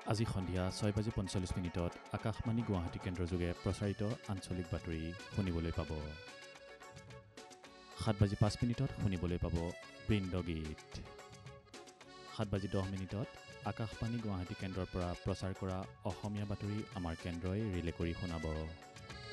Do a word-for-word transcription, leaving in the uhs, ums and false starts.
আজি সন্ধিয়া ছয় বাজি পঞ্চল্লিছ মিনিটত আকাশবাণী গুৱাহাটী কেন্দ্ৰযোগে প্ৰচাৰিত আঞ্চলিক বাতৰি শুনিবলৈ পাব। সাত বাজি পাঁচ মিনিটত শুনিবলৈ পাব বৃন্দগীত। সাত বাজি দহ মিনিটত আকাশবাণী গুৱাহাটী কেন্দ্ৰৰ পৰা প্ৰচাৰ কৰা অসমীয়া বাতৰি আমাৰ কেন্দ্ৰই ৰিলে কৰি শুনাব।